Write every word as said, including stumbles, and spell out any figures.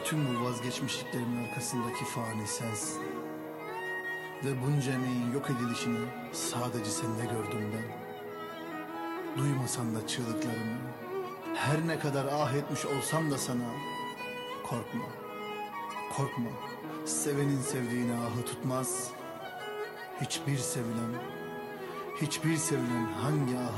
Tüm bu vazgeçmişliklerimin arkasındaki fani sensin. Ve bunca emeğin yok edilişini sadece sende gördüm ben. Duymasan da çığlıklarımı, her ne kadar ah etmiş olsam da sana, korkma, korkma, sevenin sevdiğine ahı tutmaz. Hiçbir sevilen, hiçbir sevilen hangi ahı